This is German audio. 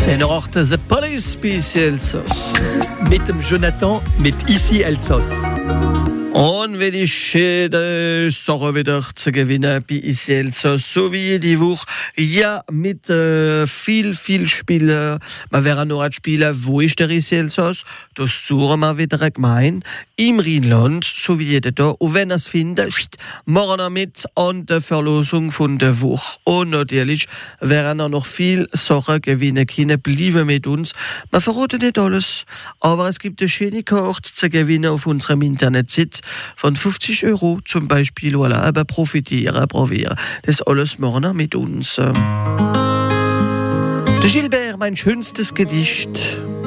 10h08, The Police, ici Elsass. Mit dem Jonathan, mit ici Elsass. Und wenn die Schäden Sachen wieder zu gewinnen bei ici Elsass, so wie jede Woche, ja, mit viel Spielen. Wir werden noch ein Spielen, wo ist der ici Elsass? Das suchen wir wieder eine Gemeinde im Rheinland, so wie jeder da. Und wenn ihr es findet, machen wir mit an der Verlosung von der Woche. Und natürlich werden wir noch viel Sachen gewinnen können. Bleiben mit uns. Wir verraten nicht alles, aber es gibt eine schöne Karte zu gewinnen auf unserem Internetseite von 50 € zum Beispiel. Voilà, aber profitieren, probieren. Das alles machen wir mit uns. Der Gilbert, mein schönstes Gedicht.